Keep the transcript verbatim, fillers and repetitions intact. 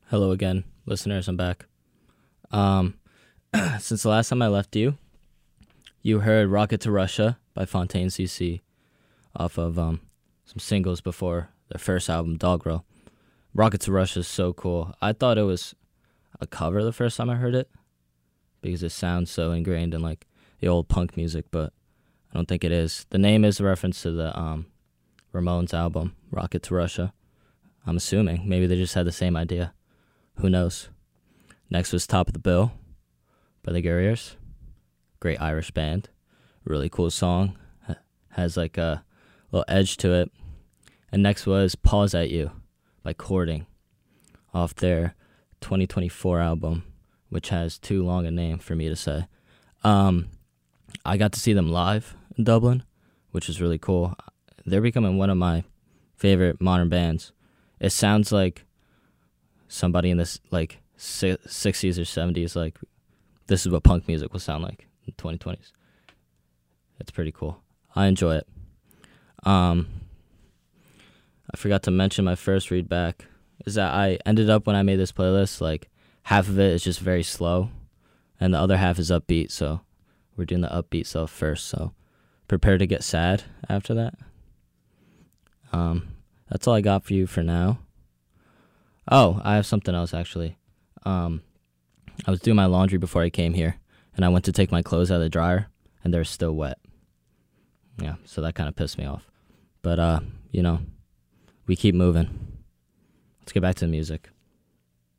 Hello again, listeners. I'm back. Um, since the last time I left you, you heard "Rocket to Russia" by Fontaine C C off of um some singles before their first album, Doggerel. "Rocket to Russia" is so cool. I thought it was a cover the first time I heard it because it sounds so ingrained in like the old punk music, but I don't think it is. The name is a reference to the um Ramones album, "Rocket to Russia." I'm assuming maybe they just had the same idea. Who knows? Next was Top of the Bill by the Guerriers. Great Irish band. Really cool song. Has like a little edge to it. And next was Pause at You by Courting off their twenty twenty-four album, which has too long a name for me to say. Um, I got to see them live in Dublin, which is really cool. They're becoming one of my favorite modern bands. It sounds like somebody in this like sixties or seventies, like this is what punk music will sound like in the twenty twenties. It's pretty cool. I enjoy it. Um, I forgot to mention my first read back is that I ended up when I made this playlist, like half of it is just very slow and the other half is upbeat. So we're doing the upbeat stuff first. So prepare to get sad after that. Um, that's all I got for you for now. Oh, I have something else actually. Um, I was doing my laundry before I came here, and I went to take my clothes out of the dryer, and they're still wet. Yeah, so that kind of pissed me off. But, uh, you know, we keep moving. Let's get back to the music.